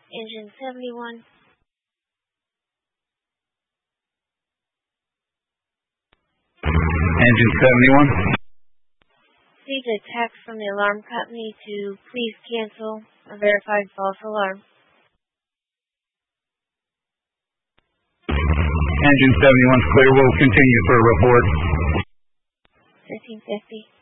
Engine 71. Engine 71. Received a text from the alarm company to please cancel a verified false alarm. Engine 71's clear. We'll continue for a report. 1350.